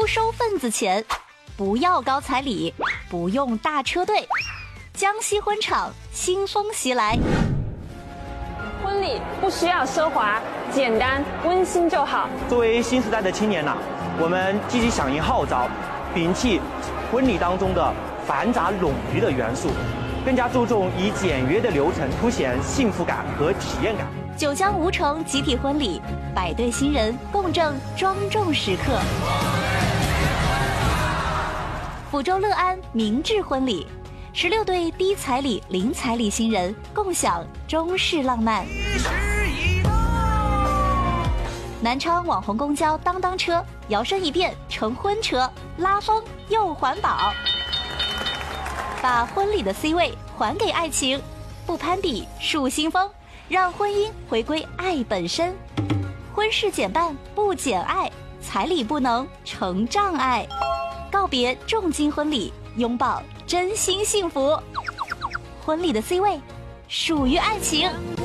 不收份子钱，不要高彩礼，不用大车队。江西婚场新风袭来， 婚礼不需要奢华，简单温馨就好。 作为新时代的青年呐，我们积极响应号召，摒弃婚礼当中的繁杂冗余的元素，更加注重以简约的流程凸显幸福感和体验感。 九江吴城集体婚礼，100对新人共振庄重时刻。抚州乐安明志婚礼，16对低彩礼、零彩礼新人共享中式浪漫。南昌网红公交当当车摇身一变成婚车，拉风又环保，把婚礼的 C 位还给爱情，不攀比树新风，让婚姻回归爱本身。婚事减半不减爱，彩礼不能成障碍。告别重金婚礼，拥抱真心幸福。婚礼的 C 位属于爱情。